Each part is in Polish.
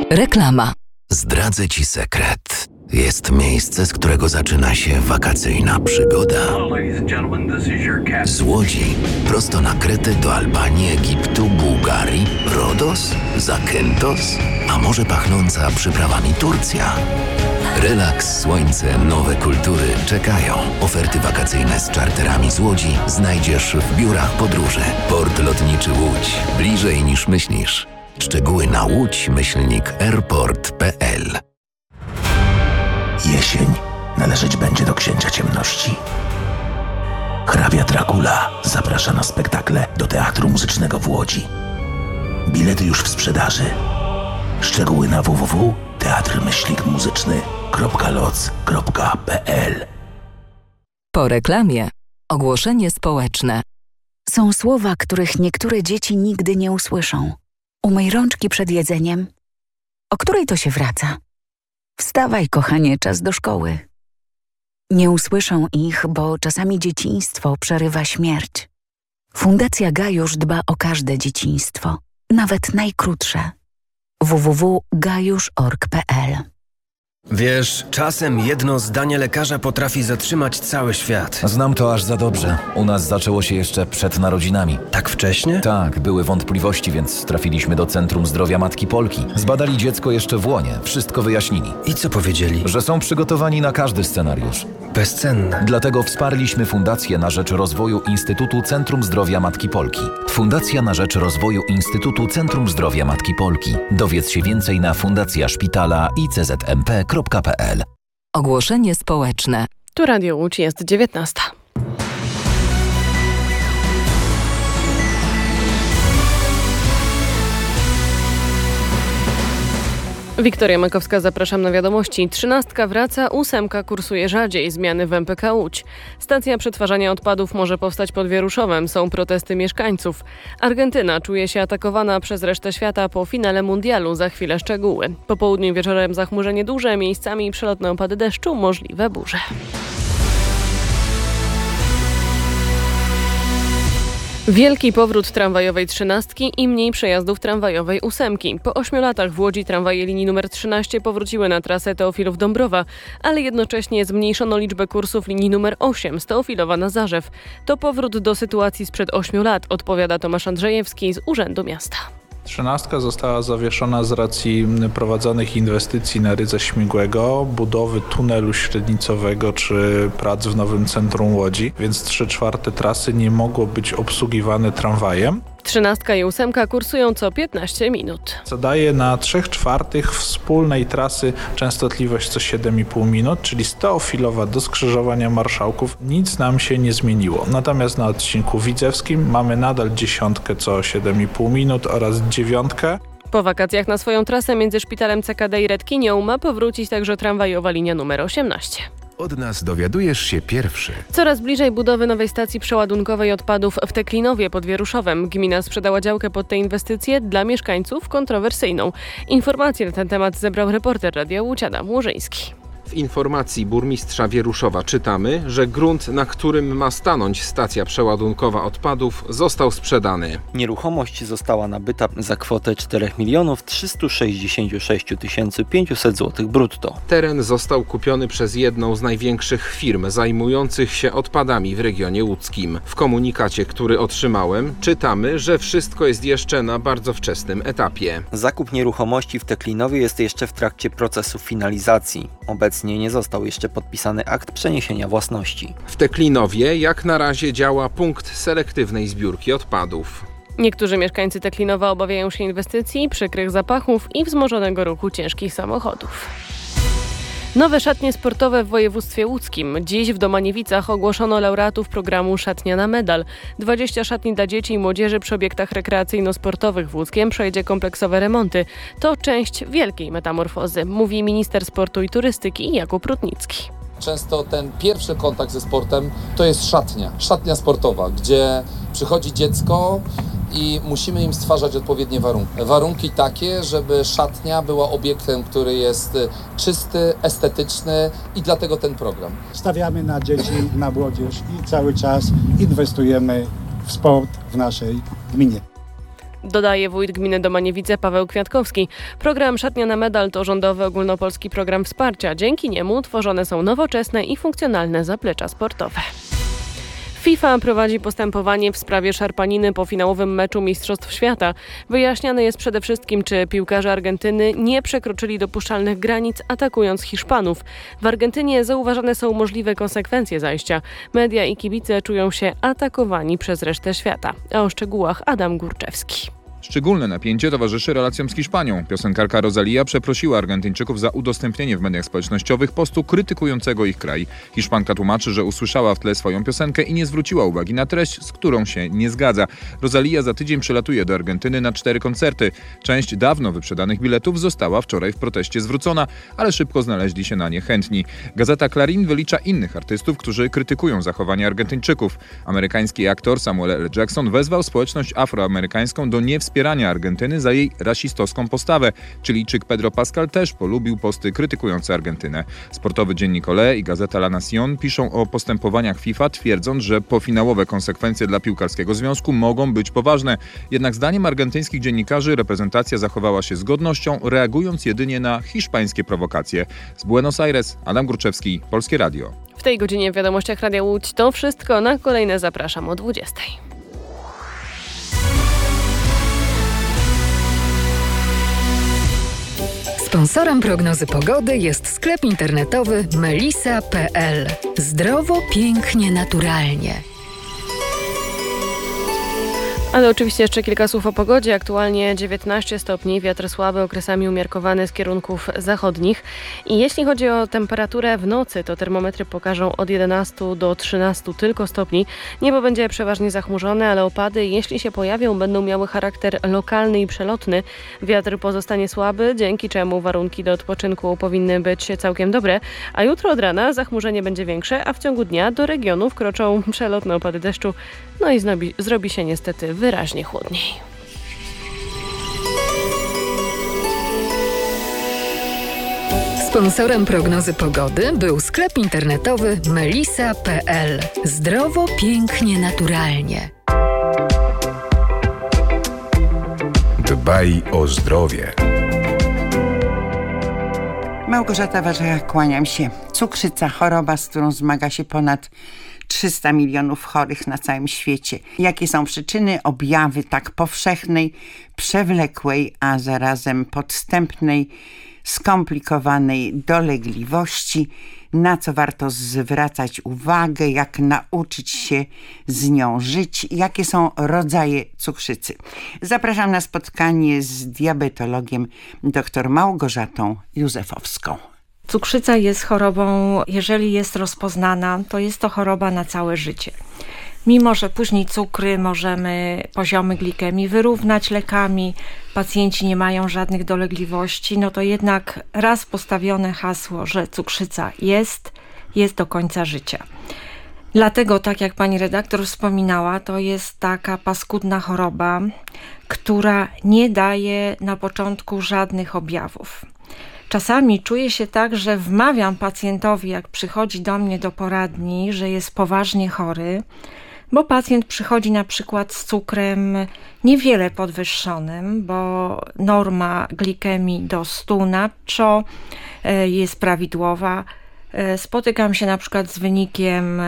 Reklama. Zdradzę Ci sekret. Jest miejsce, z którego zaczyna się wakacyjna przygoda. Z Łodzi prosto na Kretę do Albanii, Egiptu, Bułgarii, Rodos, Zakynthos, a może pachnąca przyprawami Turcja. Relaks, słońce, nowe kultury czekają. Oferty wakacyjne z czarterami z Łodzi znajdziesz w biurach podróży. Port lotniczy Łódź. Bliżej niż myślisz. Szczegóły na łódź-airport.pl. Jesień należeć będzie do księcia ciemności. Hrabia Dracula zaprasza na spektakle do Teatru Muzycznego w Łodzi. Bilety już w sprzedaży. Szczegóły na www.teatrmyślnikmuzyczny.loc.pl. Po reklamie ogłoszenie społeczne. Są słowa, których niektóre dzieci nigdy nie usłyszą. Umyj rączki przed jedzeniem. O której to się wraca? Wstawaj, kochanie, czas do szkoły. Nie usłyszą ich, bo czasami dzieciństwo przerywa śmierć. Fundacja Gajusz dba o każde dzieciństwo, nawet najkrótsze. www.gajusz.org.pl. Wiesz, czasem jedno zdanie lekarza potrafi zatrzymać cały świat. Znam to aż za dobrze. U nas zaczęło się jeszcze przed narodzinami. Tak wcześnie? Tak, były wątpliwości, więc trafiliśmy do Centrum Zdrowia Matki Polki. Zbadali dziecko jeszcze w łonie, wszystko wyjaśnili. I co powiedzieli? Że są przygotowani na każdy scenariusz. Bezcenne. Dlatego wsparliśmy Fundację na rzecz rozwoju Instytutu Centrum Zdrowia Matki Polki. Fundacja na rzecz rozwoju Instytutu Centrum Zdrowia Matki Polki. Dowiedz się więcej na fundacjaszpitala iczmp.pl. Ogłoszenie społeczne. Tu Radio Łódź, jest 19. Wiktoria Makowska, zapraszam na wiadomości. 13 wraca, 8 kursuje rzadziej. Zmiany w MPK Łódź. Stacja przetwarzania odpadów może powstać pod Wieruszowem. Są protesty mieszkańców. Argentyna czuje się atakowana przez resztę świata po finale mundialu. Za chwilę szczegóły. Po południu i wieczorem zachmurzenie duże, miejscami przelotne opady deszczu, możliwe burze. Wielki powrót tramwajowej 13 i mniej przejazdów tramwajowej 8. Po 8 latach w Łodzi tramwaje linii numer 13 powróciły na trasę Teofilów-Dąbrowa, ale jednocześnie zmniejszono liczbę kursów linii numer 8 z Teofilowa na Zarzew. To powrót do sytuacji sprzed 8 lat, odpowiada Tomasz Andrzejewski z Urzędu Miasta. 13 została zawieszona z racji prowadzonych inwestycji na Rydze Śmigłego, budowy tunelu średnicowego czy prac w nowym centrum Łodzi, więc 3/4 trasy nie mogło być obsługiwane tramwajem. 13 i 8 kursują co 15 minut. Co daje na 3/4 wspólnej trasy częstotliwość co 7,5 minut, czyli z Teofilowa do skrzyżowania Marszałków nic nam się nie zmieniło. Natomiast na odcinku widzewskim mamy nadal 10 co 7,5 minut oraz 9. Po wakacjach na swoją trasę między szpitalem CKD i Redkinią ma powrócić także tramwajowa linia numer 18. Od nas dowiadujesz się pierwszy. Coraz bliżej budowy nowej stacji przeładunkowej odpadów w Teklinowie pod Wieruszowem. Gmina sprzedała działkę pod te inwestycje dla mieszkańców kontrowersyjną. Informacje na ten temat zebrał reporter Radia Łódź Adam Łużyński. W informacji burmistrza Wieruszowa czytamy, że grunt, na którym ma stanąć stacja przeładunkowa odpadów, został sprzedany. Nieruchomość została nabyta za kwotę 4 366 500 zł brutto. Teren został kupiony przez jedną z największych firm zajmujących się odpadami w regionie łódzkim. W komunikacie, który otrzymałem, czytamy, że wszystko jest jeszcze na bardzo wczesnym etapie. Zakup nieruchomości w Teklinowie jest jeszcze w trakcie procesu finalizacji. Obecnie nie został jeszcze podpisany akt przeniesienia własności. W Teklinowie jak na razie działa punkt selektywnej zbiórki odpadów. Niektórzy mieszkańcy Teklinowa obawiają się inwestycji, przykrych zapachów i wzmożonego ruchu ciężkich samochodów. Nowe szatnie sportowe w województwie łódzkim. Dziś w Domaniewicach ogłoszono laureatów programu Szatnia na medal. 20 szatni dla dzieci i młodzieży przy obiektach rekreacyjno-sportowych w Łódzkiem przejdzie kompleksowe remonty. To część wielkiej metamorfozy, mówi minister sportu i turystyki Jakub Rutnicki. Często ten pierwszy kontakt ze sportem to jest szatnia sportowa, gdzie przychodzi dziecko i musimy im stwarzać odpowiednie warunki. Warunki takie, żeby szatnia była obiektem, który jest czysty, estetyczny i dlatego ten program. Stawiamy na dzieci, na młodzież i cały czas inwestujemy w sport w naszej gminie. Dodaje wójt gminy Domaniewice Paweł Kwiatkowski. Program Szatnia na Medal to rządowy ogólnopolski program wsparcia. Dzięki niemu tworzone są nowoczesne i funkcjonalne zaplecza sportowe. FIFA prowadzi postępowanie w sprawie szarpaniny po finałowym meczu Mistrzostw Świata. Wyjaśniane jest przede wszystkim, czy piłkarze Argentyny nie przekroczyli dopuszczalnych granic, atakując Hiszpanów. W Argentynie zauważane są możliwe konsekwencje zajścia. Media i kibice czują się atakowani przez resztę świata. A o szczegółach Adam Górczewski. Szczególne napięcie towarzyszy relacjom z Hiszpanią. Piosenkarka Rosalía przeprosiła Argentyńczyków za udostępnienie w mediach społecznościowych postu krytykującego ich kraj. Hiszpanka tłumaczy, że usłyszała w tle swoją piosenkę i nie zwróciła uwagi na treść, z którą się nie zgadza. Rosalía za tydzień przylatuje do Argentyny na 4 koncerty. Część dawno wyprzedanych biletów została wczoraj w proteście zwrócona, ale szybko znaleźli się na nie chętni. Gazeta Clarín wylicza innych artystów, którzy krytykują zachowanie Argentyńczyków. Amerykański aktor Samuel L. Jackson wezwał społeczność afroamerykańską do niewspierania Argentyny za jej rasistowską postawę. Chilijczyk Pedro Pascal też polubił posty krytykujące Argentynę. Sportowy dziennik Olé i gazeta La Nación piszą o postępowaniach FIFA, twierdząc, że pofinałowe konsekwencje dla piłkarskiego związku mogą być poważne. Jednak zdaniem argentyńskich dziennikarzy reprezentacja zachowała się z godnością, reagując jedynie na hiszpańskie prowokacje. Z Buenos Aires, Adam Górczewski, Polskie Radio. W tej godzinie w Wiadomościach Radia Łódź to wszystko. Na kolejne zapraszam o 20:00. Sponsorem prognozy pogody jest sklep internetowy melisa.pl. Zdrowo, pięknie, naturalnie. Ale oczywiście jeszcze kilka słów o pogodzie. Aktualnie 19 stopni, wiatr słaby, okresami umiarkowany z kierunków zachodnich. I jeśli chodzi o temperaturę w nocy, to termometry pokażą od 11 do 13 tylko stopni. Niebo będzie przeważnie zachmurzone, ale opady, jeśli się pojawią, będą miały charakter lokalny i przelotny. Wiatr pozostanie słaby, dzięki czemu warunki do odpoczynku powinny być całkiem dobre. A jutro od rana zachmurzenie będzie większe, a w ciągu dnia do regionu wkroczą przelotne opady deszczu. No i zrobi się niestety wyraźnie chłodniej. Sponsorem prognozy pogody był sklep internetowy melisa.pl. Zdrowo, pięknie, naturalnie. Dbaj o zdrowie. Małgorzata Warzecha, kłaniam się. Cukrzyca, choroba, z którą zmaga się ponad 300 milionów chorych na całym świecie. Jakie są przyczyny objawy tak powszechnej, przewlekłej, a zarazem podstępnej, skomplikowanej dolegliwości? Na co warto zwracać uwagę, jak nauczyć się z nią żyć, jakie są rodzaje cukrzycy. Zapraszam na spotkanie z diabetologiem dr Małgorzatą Józefowską. Cukrzyca jest chorobą, jeżeli jest rozpoznana, to jest to choroba na całe życie. Mimo że później cukry możemy, poziomy glikemii wyrównać lekami, pacjenci nie mają żadnych dolegliwości, no to jednak raz postawione hasło, że cukrzyca jest do końca życia. Dlatego, tak jak pani redaktor wspominała, to jest taka paskudna choroba, która nie daje na początku żadnych objawów. Czasami czuję się tak, że wmawiam pacjentowi, jak przychodzi do mnie do poradni, że jest poważnie chory, bo pacjent przychodzi na przykład z cukrem niewiele podwyższonym, bo norma glikemii do 100 nadczo jest prawidłowa. Spotykam się na przykład z wynikiem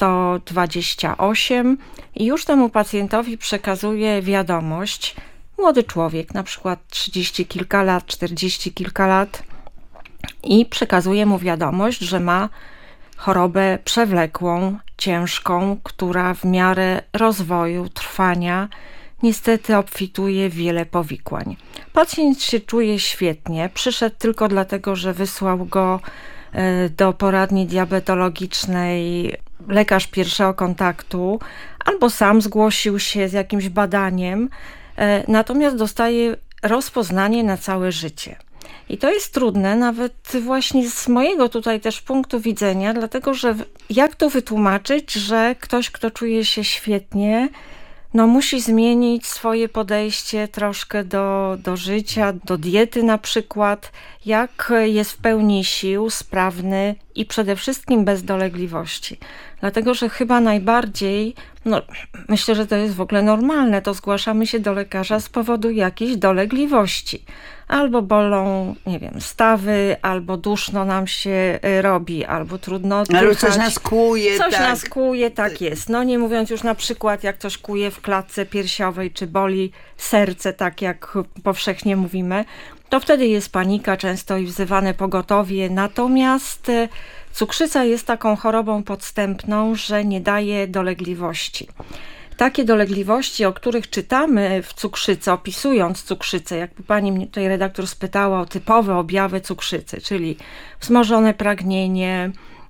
128 i już temu pacjentowi przekazuję wiadomość. Młody człowiek, na przykład 30 kilka lat, 40 kilka lat, i przekazuje mu wiadomość, że ma chorobę przewlekłą, ciężką, która w miarę rozwoju, trwania niestety obfituje w wiele powikłań. Pacjent się czuje świetnie, przyszedł tylko dlatego, że wysłał go do poradni diabetologicznej lekarz pierwszego kontaktu, albo sam zgłosił się z jakimś badaniem, natomiast dostaje rozpoznanie na całe życie. I to jest trudne nawet właśnie z mojego tutaj też punktu widzenia, dlatego że jak to wytłumaczyć, że ktoś, kto czuje się świetnie, no musi zmienić swoje podejście troszkę do życia, do diety na przykład, jak jest w pełni sił, sprawny i przede wszystkim bez dolegliwości. Dlatego, że chyba najbardziej, myślę, że to jest w ogóle normalne, to zgłaszamy się do lekarza z powodu jakiejś dolegliwości. Albo bolą, stawy, albo duszno nam się robi, albo trudno oddychać. Albo coś nas kłuje. Coś nas kłuje, tak jest. Nie mówiąc już na przykład, jak coś kłuje w klatce piersiowej, czy boli serce, tak jak powszechnie mówimy, to wtedy jest panika często i wzywane pogotowie. Natomiast cukrzyca jest taką chorobą podstępną, że nie daje dolegliwości. Takie dolegliwości, o których czytamy w cukrzycy, opisując cukrzycę, jakby pani mnie tutaj redaktor spytała o typowe objawy cukrzycy, czyli wzmożone pragnienie,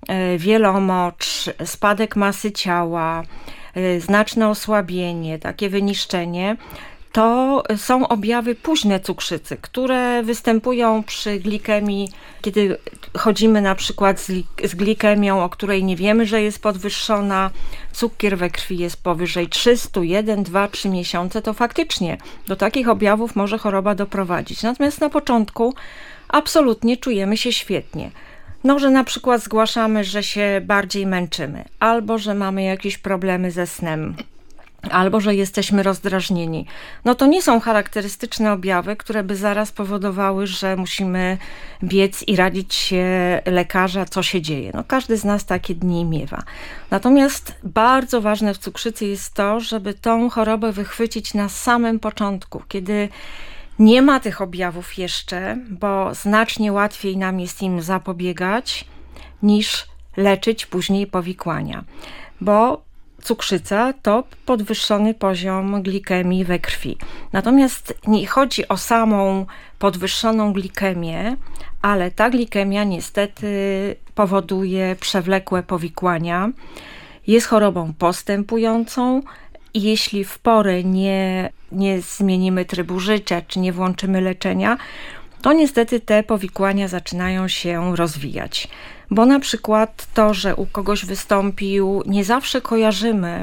wielomocz, spadek masy ciała, znaczne osłabienie, takie wyniszczenie, to są objawy późne cukrzycy, które występują przy glikemii, kiedy chodzimy na przykład z glikemią, o której nie wiemy, że jest podwyższona, cukier we krwi jest powyżej 300, 1, 2, 3 miesiące, to faktycznie do takich objawów może choroba doprowadzić. Natomiast na początku absolutnie czujemy się świetnie. Że na przykład zgłaszamy, że się bardziej męczymy, albo że mamy jakieś problemy ze snem, albo że jesteśmy rozdrażnieni. To nie są charakterystyczne objawy, które by zaraz powodowały, że musimy biec i radzić się lekarza, co się dzieje. Każdy z nas takie dni miewa. Natomiast bardzo ważne w cukrzycy jest to, żeby tą chorobę wychwycić na samym początku, kiedy nie ma tych objawów jeszcze, bo znacznie łatwiej nam jest im zapobiegać, niż leczyć później powikłania. Bo cukrzyca to podwyższony poziom glikemii we krwi. Natomiast nie chodzi o samą podwyższoną glikemię, ale ta glikemia niestety powoduje przewlekłe powikłania. Jest chorobą postępującą i jeśli w porę nie zmienimy trybu życia, czy nie włączymy leczenia, to niestety te powikłania zaczynają się rozwijać. Bo na przykład to, że u kogoś wystąpił, nie zawsze kojarzymy,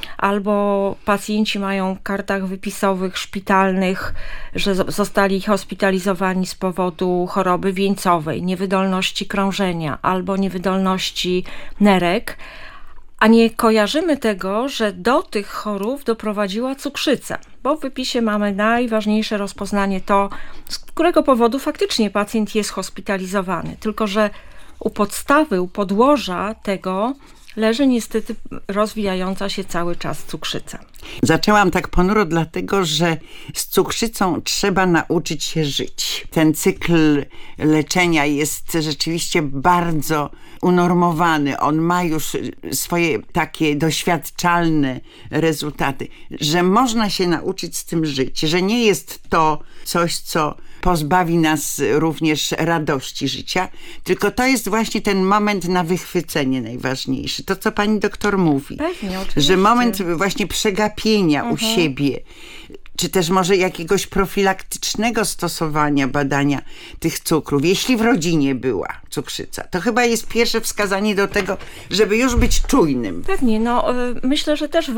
albo pacjenci mają w kartach wypisowych szpitalnych, że zostali hospitalizowani z powodu choroby wieńcowej, niewydolności krążenia albo niewydolności nerek, a nie kojarzymy tego, że do tych chorób doprowadziła cukrzyca, bo w wypisie mamy najważniejsze rozpoznanie to, z którego powodu faktycznie pacjent jest hospitalizowany, tylko że u podstawy, u podłoża tego leży niestety rozwijająca się cały czas cukrzyca. Zaczęłam tak ponuro dlatego, że z cukrzycą trzeba nauczyć się żyć. Ten cykl leczenia jest rzeczywiście bardzo unormowany. On ma już swoje takie doświadczalne rezultaty, że można się nauczyć z tym żyć, że nie jest to coś, co pozbawi nas również radości życia, tylko to jest właśnie ten moment na wychwycenie najważniejszy. To, co pani doktor mówi. Pewnie, oczywiście. Że moment właśnie przegapienia u siebie, czy też może jakiegoś profilaktycznego stosowania badania tych cukrów. Jeśli w rodzinie była cukrzyca, to chyba jest pierwsze wskazanie do tego, żeby już być czujnym. Pewnie, myślę, że też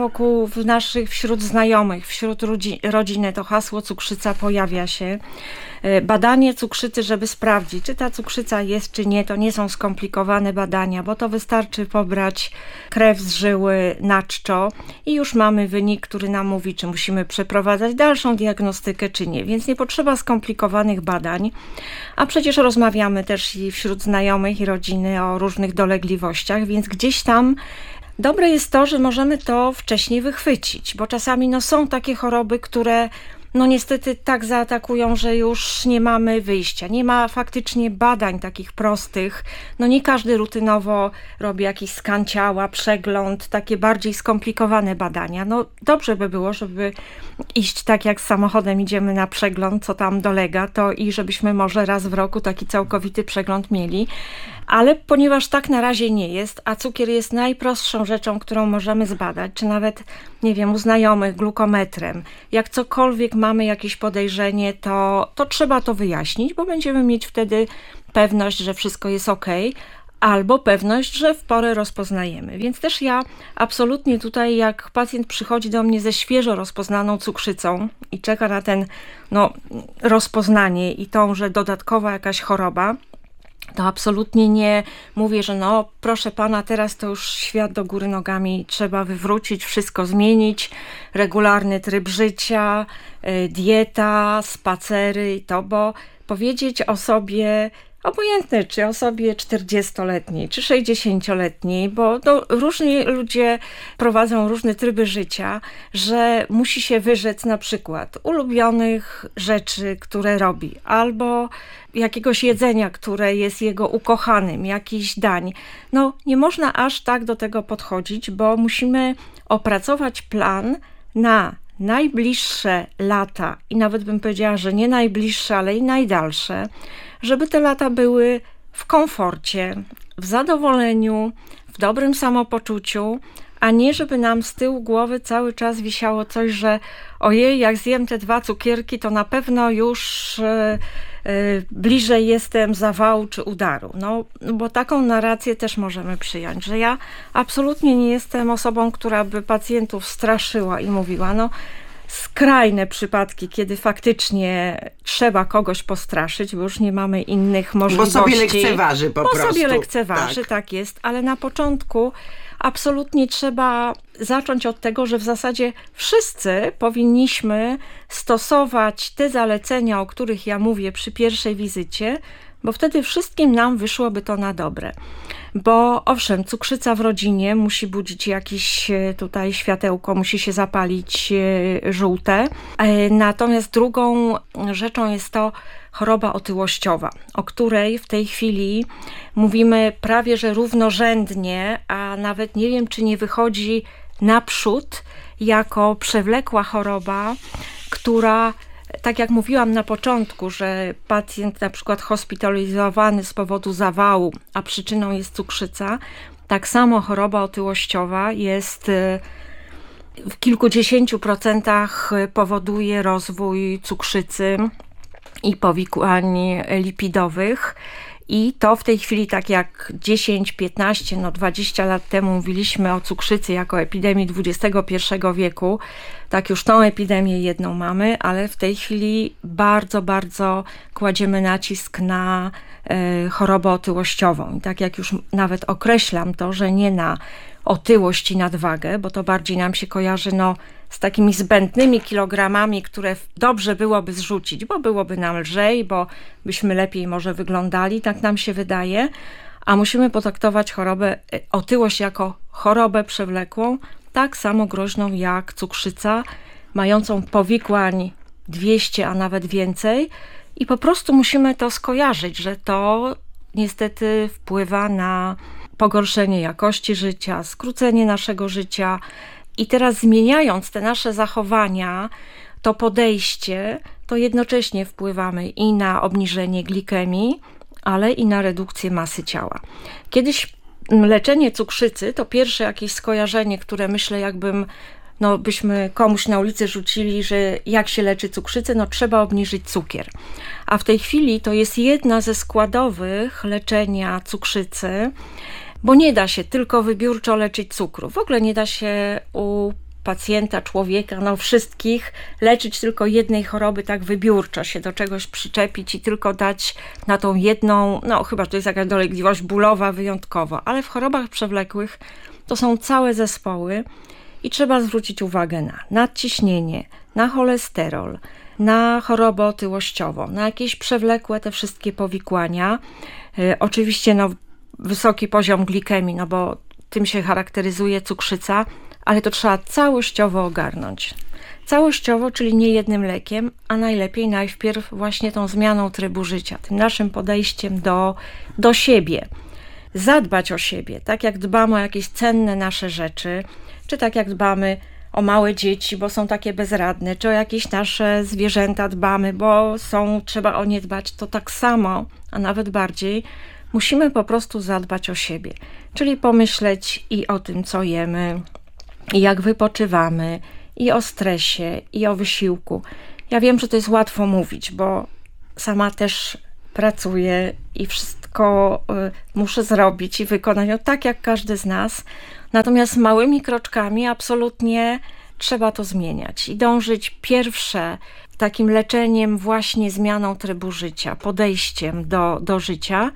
wśród znajomych, wśród rodziny to hasło cukrzyca pojawia się. Badanie cukrzycy, żeby sprawdzić, czy ta cukrzyca jest, czy nie, to nie są skomplikowane badania, bo to wystarczy pobrać krew z żyły na czczo i już mamy wynik, który nam mówi, czy musimy przeprowadzać dalszą diagnostykę, czy nie. Więc nie potrzeba skomplikowanych badań, a przecież rozmawiamy też i wśród znajomych i rodziny o różnych dolegliwościach, więc gdzieś tam dobre jest to, że możemy to wcześniej wychwycić, bo czasami są takie choroby, które niestety tak zaatakują, że już nie mamy wyjścia. Nie ma faktycznie badań takich prostych. Nie każdy rutynowo robi jakiś skan ciała, przegląd, takie bardziej skomplikowane badania. Dobrze by było, żeby iść tak jak z samochodem idziemy na przegląd, co tam dolega, to i żebyśmy może raz w roku taki całkowity przegląd mieli. Ale ponieważ tak na razie nie jest, a cukier jest najprostszą rzeczą, którą możemy zbadać, czy nawet, u znajomych glukometrem, jak cokolwiek mamy jakieś podejrzenie, to trzeba to wyjaśnić, bo będziemy mieć wtedy pewność, że wszystko jest okej, albo pewność, że w porę rozpoznajemy. Więc też ja absolutnie tutaj, jak pacjent przychodzi do mnie ze świeżo rozpoznaną cukrzycą i czeka na ten rozpoznanie i tą, że dodatkowa jakaś choroba, To absolutnie nie mówię, że no proszę pana, teraz to już świat do góry nogami trzeba wywrócić, wszystko zmienić, regularny tryb życia, dieta, spacery i to, bo powiedzieć osobie, obojętne czy osobie 40-letniej, czy 60-letniej, bo różni ludzie prowadzą różne tryby życia, że musi się wyrzec na przykład ulubionych rzeczy, które robi, albo jakiegoś jedzenia, które jest jego ukochanym, jakichś dań. No nie można aż tak do tego podchodzić, bo musimy opracować plan na najbliższe lata i nawet bym powiedziała, że nie najbliższe, ale i najdalsze, żeby te lata były w komforcie, w zadowoleniu, w dobrym samopoczuciu, a nie żeby nam z tyłu głowy cały czas wisiało coś, że ojej, jak zjem te 2 cukierki, to na pewno już bliżej jestem zawału czy udaru. No, bo taką narrację też możemy przyjąć, że ja absolutnie nie jestem osobą, która by pacjentów straszyła i mówiła, no skrajne przypadki, kiedy faktycznie trzeba kogoś postraszyć, bo już nie mamy innych możliwości. Bo sobie lekceważy po prostu. Bo sobie lekceważy, tak jest, ale na początku absolutnie trzeba zacząć od tego, że w zasadzie wszyscy powinniśmy stosować te zalecenia, o których ja mówię przy pierwszej wizycie, bo wtedy wszystkim nam wyszłoby to na dobre. Bo owszem, cukrzyca w rodzinie musi budzić jakieś tutaj światełko, musi się zapalić żółte. Natomiast drugą rzeczą jest to choroba otyłościowa, o której w tej chwili mówimy prawie że równorzędnie, a nawet nie wiem, czy nie wychodzi naprzód jako przewlekła choroba, która, tak jak mówiłam na początku, że pacjent na przykład hospitalizowany z powodu zawału, a przyczyną jest cukrzyca, tak samo choroba otyłościowa jest w kilkudziesięciu procentach powoduje rozwój cukrzycy i powikłań lipidowych. I to w tej chwili, tak jak 10, 15, 20 lat temu mówiliśmy o cukrzycy jako epidemii XXI wieku, tak już tą epidemię jedną mamy, ale w tej chwili bardzo, bardzo kładziemy nacisk na chorobę otyłościową. I tak jak już nawet określam to, że nie na otyłość i nadwagę, bo to bardziej nam się kojarzy z takimi zbędnymi kilogramami, które dobrze byłoby zrzucić, bo byłoby nam lżej, bo byśmy lepiej może wyglądali, tak nam się wydaje, a musimy potraktować otyłość jako chorobę przewlekłą, tak samo groźną jak cukrzyca, mającą powikłań 200, a nawet więcej i po prostu musimy to skojarzyć, że to niestety wpływa na pogorszenie jakości życia, skrócenie naszego życia. I teraz zmieniając te nasze zachowania, to podejście, to jednocześnie wpływamy i na obniżenie glikemii, ale i na redukcję masy ciała. Kiedyś leczenie cukrzycy to pierwsze jakieś skojarzenie, które myślę byśmy komuś na ulicy rzucili, że jak się leczy cukrzycę, trzeba obniżyć cukier. A w tej chwili to jest jedna ze składowych leczenia cukrzycy, bo nie da się tylko wybiórczo leczyć cukru. W ogóle nie da się u pacjenta, człowieka, wszystkich leczyć tylko jednej choroby tak wybiórczo, się do czegoś przyczepić i tylko dać na tą jedną, chyba że to jest jakaś dolegliwość bólowa wyjątkowo, ale w chorobach przewlekłych to są całe zespoły i trzeba zwrócić uwagę na nadciśnienie, na cholesterol, na chorobę otyłościową, na jakieś przewlekłe te wszystkie powikłania. Oczywiście wysoki poziom glikemii, bo tym się charakteryzuje cukrzyca, ale to trzeba całościowo ogarnąć. Całościowo, czyli nie jednym lekiem, a najlepiej najpierw właśnie tą zmianą trybu życia, tym naszym podejściem do siebie. Zadbać o siebie, tak jak dbamy o jakieś cenne nasze rzeczy, czy tak jak dbamy o małe dzieci, bo są takie bezradne, czy o jakieś nasze zwierzęta dbamy, bo trzeba o nie dbać, to tak samo, a nawet bardziej, musimy po prostu zadbać o siebie, czyli pomyśleć i o tym, co jemy, i jak wypoczywamy, i o stresie, i o wysiłku. Ja wiem, że to jest łatwo mówić, bo sama też pracuję i wszystko muszę zrobić i wykonać, tak jak każdy z nas. Natomiast małymi kroczkami absolutnie trzeba to zmieniać i dążyć pierwsze takim leczeniem, właśnie zmianą trybu życia, podejściem do życia,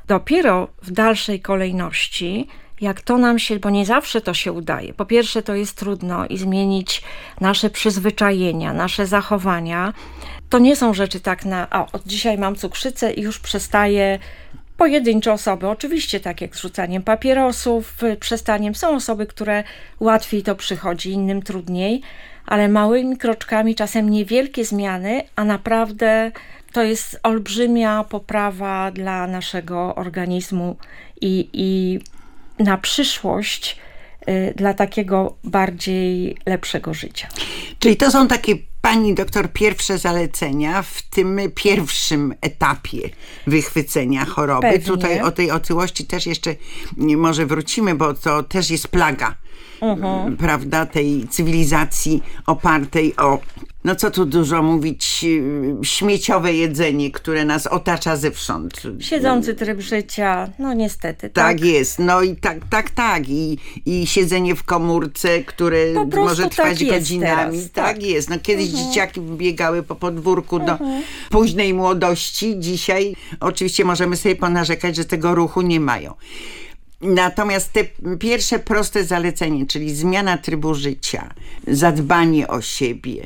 Dopiero w dalszej kolejności, jak to nam się, bo nie zawsze to się udaje. Po pierwsze, to jest trudno i zmienić nasze przyzwyczajenia, nasze zachowania. To nie są rzeczy tak od dzisiaj mam cukrzycę i już przestaję. Pojedyncze osoby, oczywiście tak jak z rzucaniem papierosów, przestaniem. Są osoby, które łatwiej to przychodzi, innym trudniej, ale małymi kroczkami, czasem niewielkie zmiany, a naprawdę to jest olbrzymia poprawa dla naszego organizmu i na przyszłość dla takiego bardziej lepszego życia. Czyli to są takie, pani doktor, pierwsze zalecenia w tym pierwszym etapie wychwycenia choroby. Pewnie. Tutaj o tej otyłości też jeszcze może wrócimy, bo to też jest plaga, prawda, tej cywilizacji opartej o, no co tu dużo mówić, śmieciowe jedzenie, które nas otacza zewsząd. Siedzący tryb życia, no niestety. Tak jest, no i tak. I siedzenie w komórce, które może trwać tak godzinami. teraz, tak jest. No kiedyś dzieciaki biegały po podwórku do późnej młodości. Dzisiaj oczywiście możemy sobie ponarzekać, że tego ruchu nie mają. Natomiast te pierwsze proste zalecenie, czyli zmiana trybu życia, zadbanie o siebie,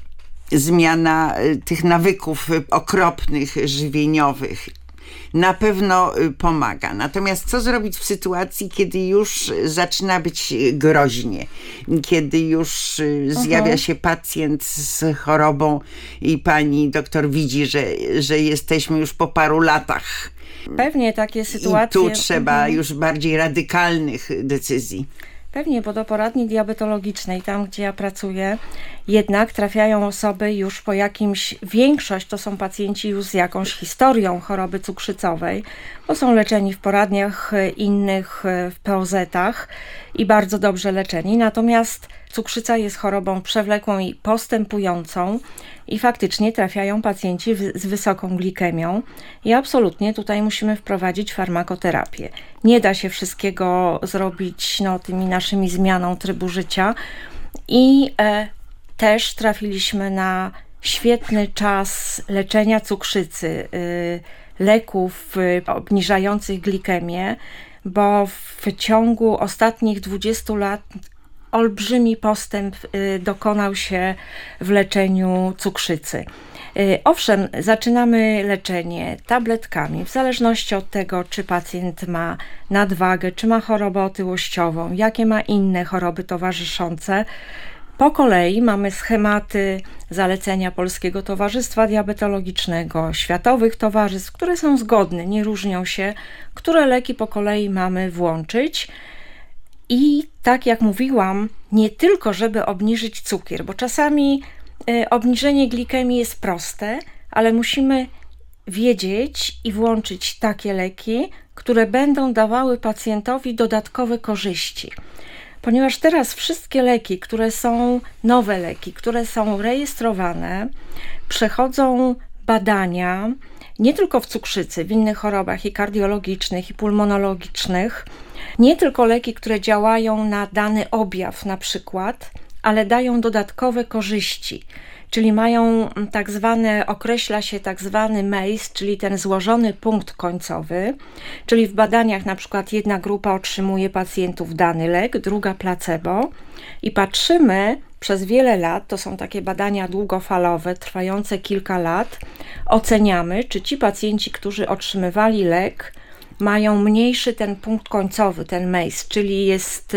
zmiana tych nawyków okropnych, żywieniowych, na pewno pomaga. Natomiast co zrobić w sytuacji, kiedy już zaczyna być groźnie, kiedy już zjawia się pacjent z chorobą i pani doktor widzi, że jesteśmy już po paru latach. Pewnie takie sytuacje. I tu trzeba już bardziej radykalnych decyzji. Pewnie, bo do poradni diabetologicznej, tam gdzie ja pracuję, jednak trafiają osoby już po większość to są pacjenci już z jakąś historią choroby cukrzycowej, bo są leczeni w poradniach innych, w POZ-ach i bardzo dobrze leczeni. Natomiast cukrzyca jest chorobą przewlekłą i postępującą i faktycznie trafiają pacjenci z wysoką glikemią i absolutnie tutaj musimy wprowadzić farmakoterapię. Nie da się wszystkiego zrobić tymi naszymi zmianą trybu życia i też trafiliśmy na świetny czas leczenia cukrzycy, leków obniżających glikemię, bo w ciągu ostatnich 20 lat olbrzymi postęp dokonał się w leczeniu cukrzycy. Owszem, zaczynamy leczenie tabletkami, w zależności od tego, czy pacjent ma nadwagę, czy ma chorobę otyłościową, jakie ma inne choroby towarzyszące. Po kolei mamy schematy zalecenia Polskiego Towarzystwa Diabetologicznego, światowych towarzystw, które są zgodne, nie różnią się, które leki po kolei mamy włączyć. I tak jak mówiłam, nie tylko żeby obniżyć cukier, bo czasami obniżenie glikemii jest proste, ale musimy wiedzieć i włączyć takie leki, które będą dawały pacjentowi dodatkowe korzyści. Ponieważ teraz wszystkie leki, które są nowe leki, które są rejestrowane, przechodzą badania nie tylko w cukrzycy, w innych chorobach i kardiologicznych, i pulmonologicznych, nie tylko leki, które działają na dany objaw na przykład, ale dają dodatkowe korzyści, czyli mają określa się tak zwany MACE, czyli ten złożony punkt końcowy, czyli w badaniach na przykład jedna grupa otrzymuje pacjentów dany lek, druga placebo i patrzymy przez wiele lat, to są takie badania długofalowe, trwające kilka lat, oceniamy, czy ci pacjenci, którzy otrzymywali lek, mają mniejszy ten punkt końcowy, ten MACE, czyli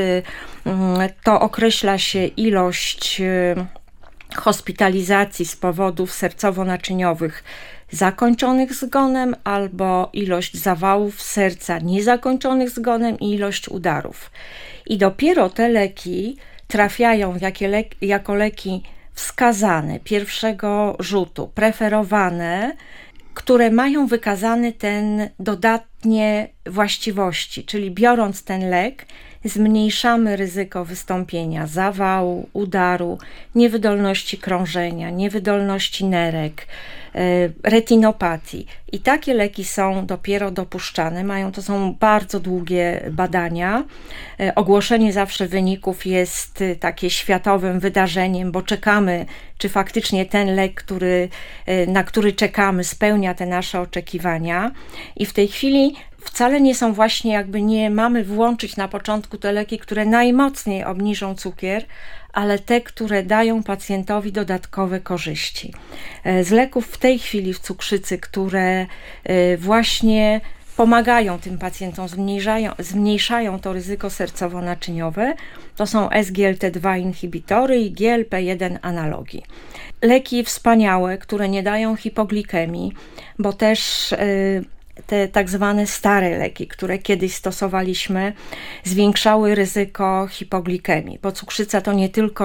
to określa się ilość hospitalizacji z powodów sercowo-naczyniowych zakończonych zgonem albo ilość zawałów serca niezakończonych zgonem i ilość udarów. I dopiero te leki trafiają jako leki wskazane pierwszego rzutu, preferowane, które mają wykazany ten dodatnie właściwości, czyli biorąc ten lek zmniejszamy ryzyko wystąpienia zawału, udaru, niewydolności krążenia, niewydolności nerek, retinopatii. I takie leki są dopiero dopuszczane, to są bardzo długie badania. Ogłoszenie zawsze wyników jest takie światowym wydarzeniem, bo czekamy, czy faktycznie ten lek, na który czekamy, spełnia te nasze oczekiwania. I w tej chwili wcale nie są właśnie, jakby nie mamy włączyć na początku te leki, które najmocniej obniżą cukier, ale te, które dają pacjentowi dodatkowe korzyści. Z leków w tej chwili w cukrzycy, które właśnie pomagają tym pacjentom, zmniejszają to ryzyko sercowo-naczyniowe, to są SGLT2 inhibitory i GLP-1 analogi. Leki wspaniałe, które nie dają hipoglikemii, bo też te tak zwane stare leki, które kiedyś stosowaliśmy, zwiększały ryzyko hipoglikemii, bo cukrzyca to nie tylko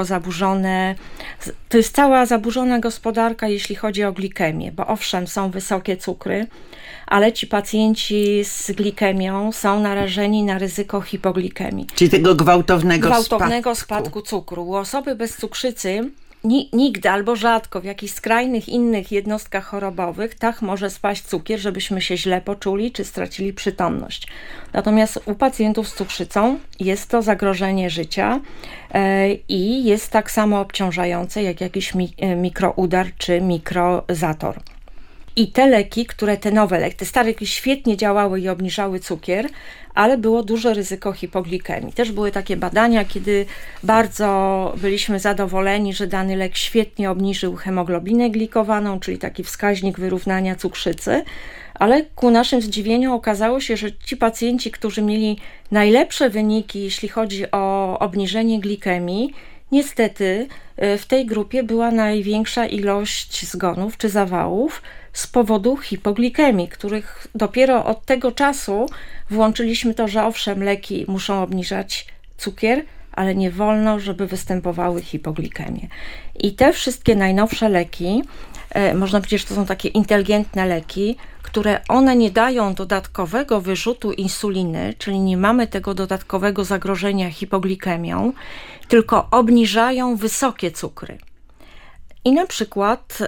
to jest cała zaburzona gospodarka, jeśli chodzi o glikemię, bo owszem, są wysokie cukry, ale ci pacjenci z glikemią są narażeni na ryzyko hipoglikemii. Czyli tego gwałtownego spadku cukru. U osoby bez cukrzycy nigdy albo rzadko w jakichś skrajnych innych jednostkach chorobowych tak może spaść cukier, żebyśmy się źle poczuli czy stracili przytomność. Natomiast u pacjentów z cukrzycą jest to zagrożenie życia i jest tak samo obciążające jak jakiś mikroudar czy mikrozator. I te leki, te nowe leki, te stare leki świetnie działały i obniżały cukier, ale było duże ryzyko hipoglikemii. Też były takie badania, kiedy bardzo byliśmy zadowoleni, że dany lek świetnie obniżył hemoglobinę glikowaną, czyli taki wskaźnik wyrównania cukrzycy, ale ku naszym zdziwieniu okazało się, że ci pacjenci, którzy mieli najlepsze wyniki, jeśli chodzi o obniżenie glikemii, niestety w tej grupie była największa ilość zgonów czy zawałów z powodu hipoglikemii, których dopiero od tego czasu włączyliśmy to, że owszem, leki muszą obniżać cukier, ale nie wolno, żeby występowały hipoglikemie. I te wszystkie najnowsze leki, można powiedzieć, że to są takie inteligentne leki, które one nie dają dodatkowego wyrzutu insuliny, czyli nie mamy tego dodatkowego zagrożenia hipoglikemią, tylko obniżają wysokie cukry. I na przykład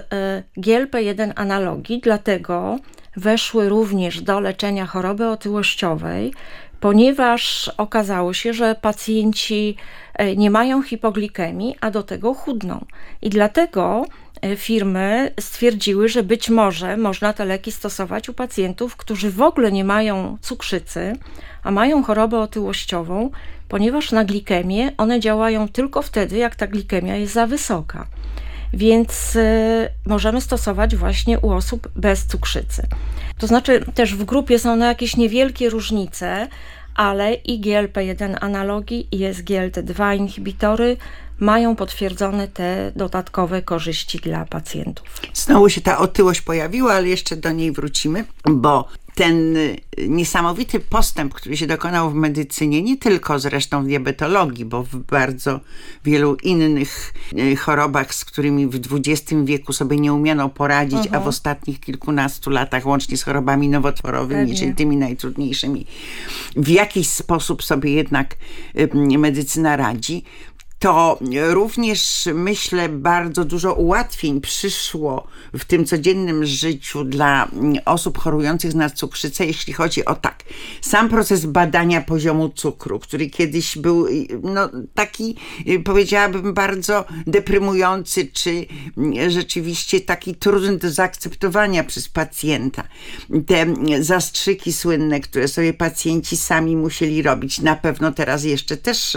GLP-1 analogi dlatego weszły również do leczenia choroby otyłościowej, ponieważ okazało się, że pacjenci nie mają hipoglikemii, a do tego chudną. I dlatego firmy stwierdziły, że być może można te leki stosować u pacjentów, którzy w ogóle nie mają cukrzycy, a mają chorobę otyłościową, ponieważ na glikemię one działają tylko wtedy, jak ta glikemia jest za wysoka. Więc możemy stosować właśnie u osób bez cukrzycy. To znaczy też w grupie są jakieś niewielkie różnice, ale i GLP-1 analogi i SGLT2 inhibitory mają potwierdzone te dodatkowe korzyści dla pacjentów. Znowu się ta otyłość pojawiła, ale jeszcze do niej wrócimy, bo ten niesamowity postęp, który się dokonał w medycynie, nie tylko zresztą w diabetologii, bo w bardzo wielu innych chorobach, z którymi w XX wieku sobie nie umiano poradzić, a w ostatnich kilkunastu latach, łącznie z chorobami nowotworowymi, czyli tymi najtrudniejszymi, w jakiś sposób sobie jednak medycyna radzi, to również, myślę, bardzo dużo ułatwień przyszło w tym codziennym życiu dla osób chorujących na cukrzycę, jeśli chodzi o sam proces badania poziomu cukru, który kiedyś był taki, powiedziałabym, bardzo deprymujący, czy rzeczywiście taki trudny do zaakceptowania przez pacjenta. Te zastrzyki słynne, które sobie pacjenci sami musieli robić, na pewno teraz jeszcze też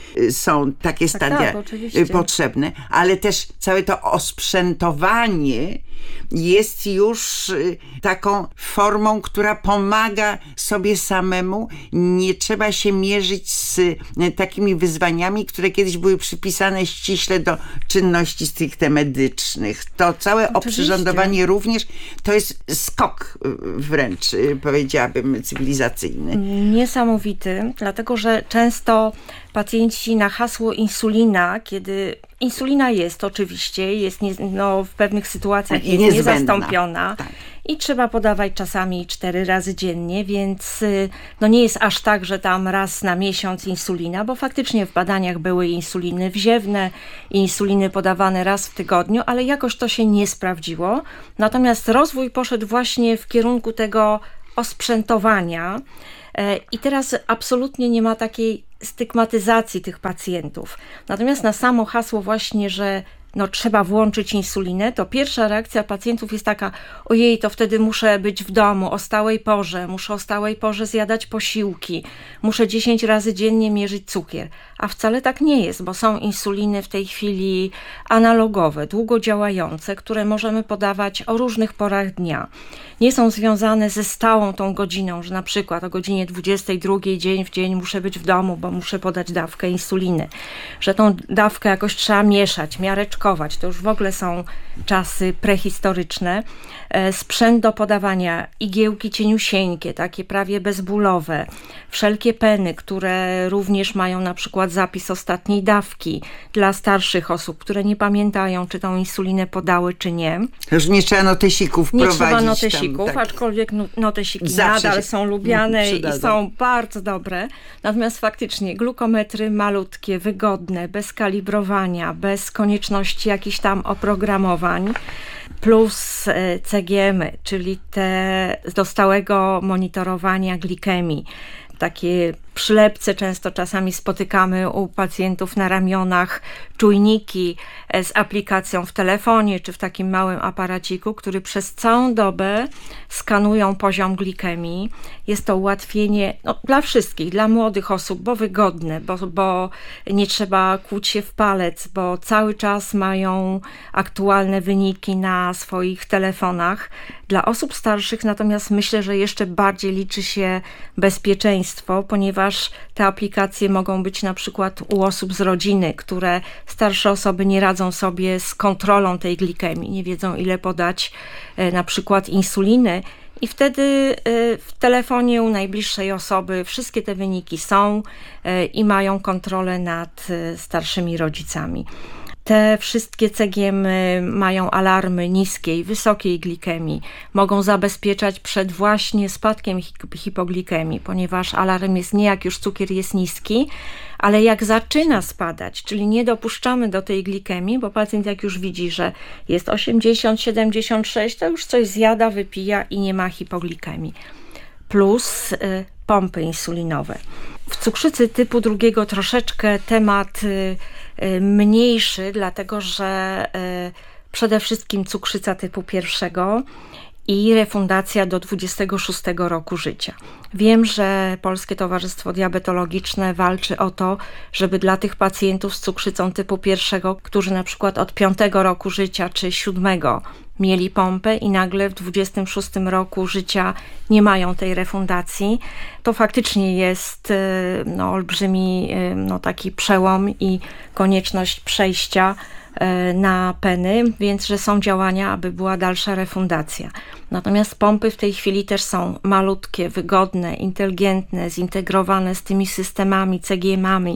są takie stadia potrzebne, ale też całe to osprzętowanie jest już taką formą, która pomaga sobie samemu. Nie trzeba się mierzyć z takimi wyzwaniami, które kiedyś były przypisane ściśle do czynności stricte medycznych. To całe oprzyrządowanie również to jest skok wręcz, powiedziałabym, cywilizacyjny. Niesamowity, dlatego że często pacjenci na hasło insulina, kiedy insulina jest oczywiście, jest w pewnych sytuacjach jest niezastąpiona i trzeba podawać czasami 4 razy dziennie, więc nie jest aż tak, że tam raz na miesiąc insulina, bo faktycznie w badaniach były insuliny wziewne, insuliny podawane raz w tygodniu, ale jakoś to się nie sprawdziło. Natomiast rozwój poszedł właśnie w kierunku tego osprzętowania i teraz absolutnie nie ma takiej stygmatyzacji tych pacjentów. Natomiast na samo hasło właśnie, że trzeba włączyć insulinę, to pierwsza reakcja pacjentów jest taka: ojej, to wtedy muszę być w domu o stałej porze, muszę o stałej porze zjadać posiłki, muszę 10 razy dziennie mierzyć cukier. A wcale tak nie jest, bo są insuliny w tej chwili analogowe, długodziałające, które możemy podawać o różnych porach dnia. Nie są związane ze stałą tą godziną, że na przykład o godzinie 22 dzień w dzień muszę być w domu, bo muszę podać dawkę insuliny. Że tą dawkę jakoś trzeba mieszać, miareczkować. To już w ogóle są czasy prehistoryczne. Sprzęt do podawania, igiełki cieniusieńkie, takie prawie bezbólowe, wszelkie peny, które również mają na przykład zapis ostatniej dawki dla starszych osób, które nie pamiętają, czy tą insulinę podały, czy nie. Już nie trzeba notesików prowadzić. Nie trzeba notesików, tak. Aczkolwiek notesiki nadal są lubiane i są bardzo dobre. Natomiast faktycznie glukometry malutkie, wygodne, bez kalibrowania, bez konieczności jakichś tam oprogramowań, plus CGM-y, czyli te do stałego monitorowania glikemii. Takie przylepce często czasami spotykamy u pacjentów na ramionach, czujniki z aplikacją w telefonie czy w takim małym aparaciku, który przez całą dobę skanują poziom glikemii. Jest to ułatwienie dla wszystkich, dla młodych osób, bo wygodne, bo nie trzeba kłuć się w palec, bo cały czas mają aktualne wyniki na swoich telefonach. Dla osób starszych natomiast myślę, że jeszcze bardziej liczy się bezpieczeństwo, ponieważ te aplikacje mogą być na przykład u osób z rodziny, które starsze osoby nie radzą sobie z kontrolą tej glikemii, nie wiedzą ile podać na przykład insuliny i wtedy w telefonie u najbliższej osoby wszystkie te wyniki są i mają kontrolę nad starszymi rodzicami. Te wszystkie CGM mają alarmy niskiej, wysokiej glikemii. Mogą zabezpieczać przed właśnie spadkiem hipoglikemii, ponieważ alarm jest nie jak już cukier jest niski, ale jak zaczyna spadać, czyli nie dopuszczamy do tej glikemii, bo pacjent jak już widzi, że jest 80, 76, to już coś zjada, wypija i nie ma hipoglikemii. Plus pompy insulinowe. W cukrzycy typu 2 troszeczkę temat mniejszy, dlatego że przede wszystkim cukrzyca typu 1 i refundacja do 26 roku życia. Wiem, że Polskie Towarzystwo Diabetologiczne walczy o to, żeby dla tych pacjentów z cukrzycą typu 1, którzy na przykład od 5 roku życia czy 7 mieli pompę i nagle w 26 roku życia nie mają tej refundacji, to faktycznie jest olbrzymi taki przełom i konieczność przejścia na peny, więc że są działania, aby była dalsza refundacja. Natomiast pompy w tej chwili też są malutkie, wygodne, inteligentne, zintegrowane z tymi systemami, CGM-ami,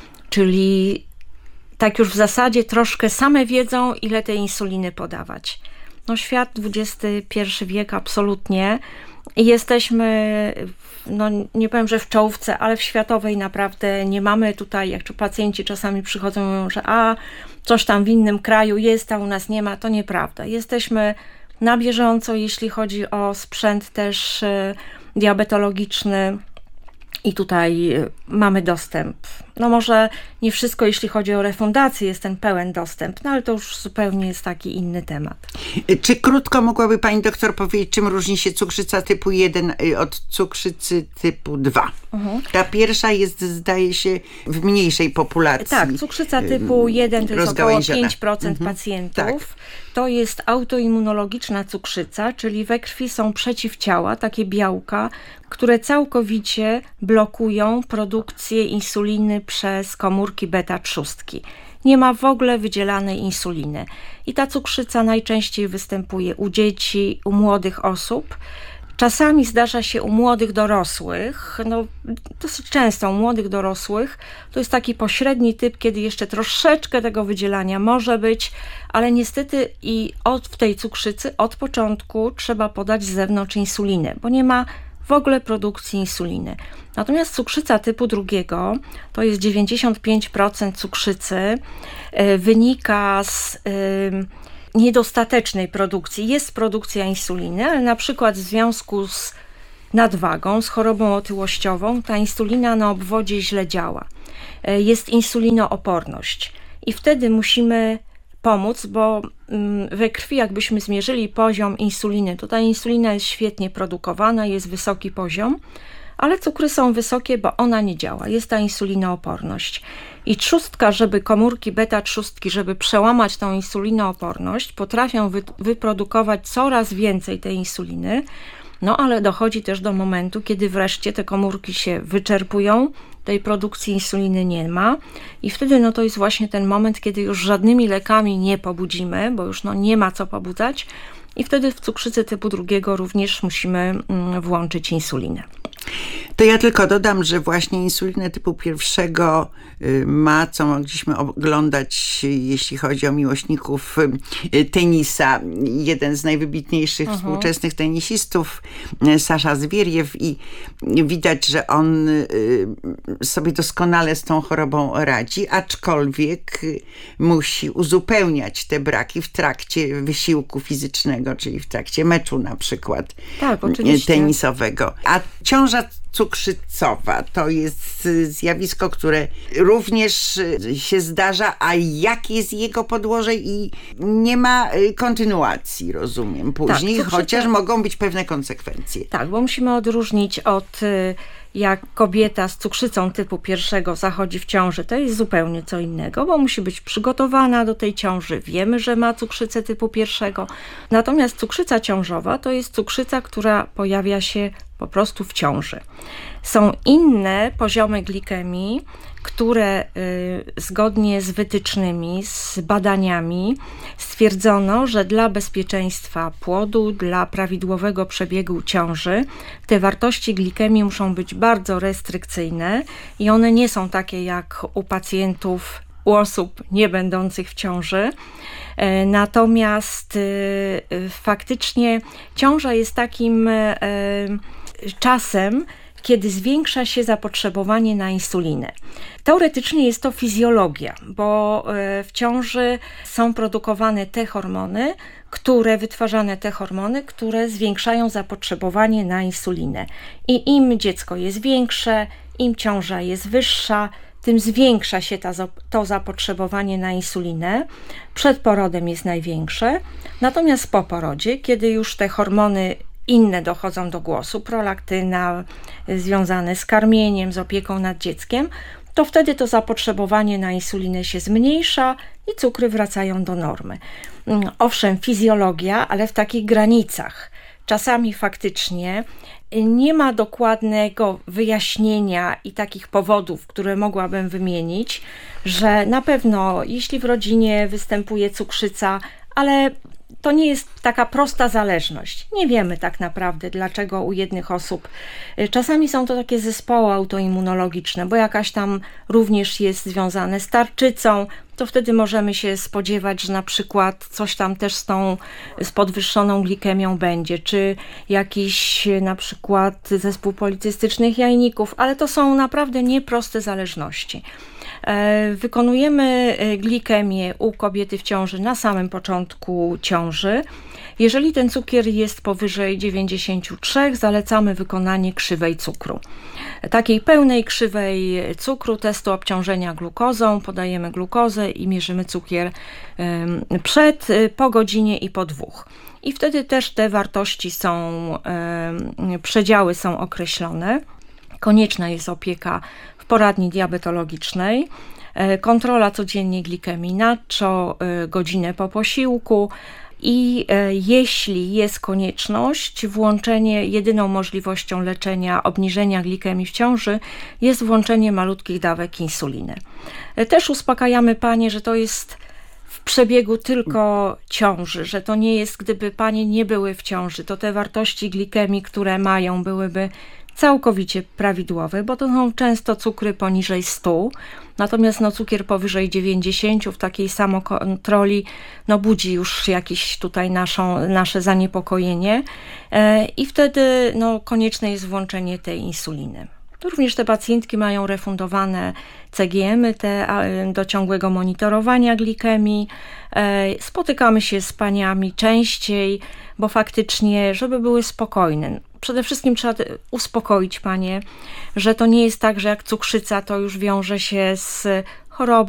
czyli tak już w zasadzie troszkę same wiedzą, ile tej insuliny podawać. Świat XXI wiek absolutnie i jesteśmy, nie powiem, że w czołówce, ale w światowej naprawdę nie mamy tutaj, jak pacjenci czasami przychodzą i mówią, że coś tam w innym kraju jest, a u nas nie ma, to nieprawda. Jesteśmy na bieżąco, jeśli chodzi o sprzęt też diabetologiczny i tutaj mamy dostęp. Może nie wszystko, jeśli chodzi o refundację, jest ten pełen dostęp, ale to już zupełnie jest taki inny temat. Czy krótko mogłaby pani doktor powiedzieć, czym różni się cukrzyca typu 1 od cukrzycy typu 2? Ta pierwsza jest, zdaje się, w mniejszej populacji. Tak, cukrzyca typu 1 to jest około 5% pacjentów. Tak. To jest autoimmunologiczna cukrzyca, czyli we krwi są przeciwciała, takie białka, które całkowicie blokują produkcję insuliny przez komórki beta-trzustki. Nie ma w ogóle wydzielanej insuliny. I ta cukrzyca najczęściej występuje u dzieci, u młodych osób. Czasami zdarza się u młodych dorosłych, dosyć często u młodych dorosłych. To jest taki pośredni typ, kiedy jeszcze troszeczkę tego wydzielania może być, ale niestety w tej cukrzycy od początku trzeba podać z zewnątrz insulinę, bo nie ma w ogóle produkcji insuliny. Natomiast cukrzyca typu 2 to jest 95% cukrzycy, wynika z niedostatecznej produkcji. Jest produkcja insuliny, ale na przykład w związku z nadwagą, z chorobą otyłościową, ta insulina na obwodzie źle działa. Jest insulinooporność i wtedy musimy pomóc, bo we krwi jakbyśmy zmierzyli poziom insuliny, to ta insulina jest świetnie produkowana, jest wysoki poziom, ale cukry są wysokie, bo ona nie działa. Jest ta insulinooporność. I trzustka, żeby komórki beta-trzustki, żeby przełamać tą insulinooporność, potrafią wyprodukować coraz więcej tej insuliny, no ale dochodzi też do momentu, kiedy wreszcie te komórki się wyczerpują, tej produkcji insuliny nie ma i wtedy no to jest właśnie ten moment, kiedy już żadnymi lekami nie pobudzimy, bo już no nie ma co pobudzać i wtedy w cukrzycy typu 2 również musimy włączyć insulinę. To ja tylko dodam, że właśnie insulinę typu 1 ma, co mogliśmy oglądać, jeśli chodzi o miłośników tenisa, jeden z najwybitniejszych współczesnych tenisistów, Sasza Zwieriew, i widać, że on sobie doskonale z tą chorobą radzi, aczkolwiek musi uzupełniać te braki w trakcie wysiłku fizycznego, czyli w trakcie meczu na przykład tenisowego. A ciąża cukrzycowa to jest zjawisko, które również się zdarza, a jakie jest jego podłoże i nie ma kontynuacji, rozumiem, później, tak, chociaż mogą być pewne konsekwencje. Tak, bo musimy odróżnić od jak kobieta z cukrzycą typu 1 zachodzi w ciąży, to jest zupełnie co innego, bo musi być przygotowana do tej ciąży. Wiemy, że ma cukrzycę typu 1. Natomiast cukrzyca ciążowa to jest cukrzyca, która pojawia się po prostu w ciąży. Są inne poziomy glikemii, które zgodnie z wytycznymi, z badaniami stwierdzono, że dla bezpieczeństwa płodu, dla prawidłowego przebiegu ciąży te wartości glikemii muszą być bardzo restrykcyjne i one nie są takie jak u pacjentów, u osób nie będących w ciąży. Natomiast faktycznie ciąża jest takim czasem, kiedy zwiększa się zapotrzebowanie na insulinę. Teoretycznie jest to fizjologia, bo w ciąży są produkowane wytwarzane te hormony, które zwiększają zapotrzebowanie na insulinę. I im dziecko jest większe, im ciąża jest wyższa, tym zwiększa się to zapotrzebowanie na insulinę. Przed porodem jest największe, natomiast po porodzie, kiedy już te hormony inne dochodzą do głosu, prolaktyna związane z karmieniem, z opieką nad dzieckiem, to wtedy to zapotrzebowanie na insulinę się zmniejsza i cukry wracają do normy. Owszem, fizjologia, ale w takich granicach. Czasami faktycznie nie ma dokładnego wyjaśnienia i takich powodów, które mogłabym wymienić, że na pewno jeśli w rodzinie występuje cukrzyca, ale to nie jest taka prosta zależność. Nie wiemy tak naprawdę, dlaczego u jednych osób. Czasami są to takie zespoły autoimmunologiczne, bo jakaś tam również jest związane z tarczycą, to wtedy możemy się spodziewać, że na przykład coś tam też z podwyższoną glikemią będzie, czy jakiś na przykład zespół policystycznych jajników, ale to są naprawdę nieproste zależności. Wykonujemy glikemię u kobiety w ciąży na samym początku ciąży. Jeżeli ten cukier jest powyżej 93, zalecamy wykonanie krzywej cukru. Takiej pełnej krzywej cukru, testu obciążenia glukozą, podajemy glukozę i mierzymy cukier po godzinie i po 2. I wtedy też te wartości przedziały są określone. Konieczna jest opieka w poradni diabetologicznej, kontrola codziennie glikemii co godzinę po posiłku i jeśli jest konieczność, jedyną możliwością leczenia obniżenia glikemii w ciąży jest włączenie malutkich dawek insuliny. Też uspokajamy panie, że to jest w przebiegu tylko ciąży, że to nie jest, gdyby panie nie były w ciąży, to te wartości glikemii, które mają, byłyby całkowicie prawidłowe, bo to są często cukry poniżej 100, natomiast cukier powyżej 90 w takiej samokontroli budzi już jakieś tutaj nasze zaniepokojenie i wtedy konieczne jest włączenie tej insuliny. Również te pacjentki mają refundowane CGM-y do ciągłego monitorowania glikemii. Spotykamy się z paniami częściej, bo faktycznie, żeby były spokojne. Przede wszystkim trzeba uspokoić panie, że to nie jest tak, że jak cukrzyca to już wiąże się z chorobą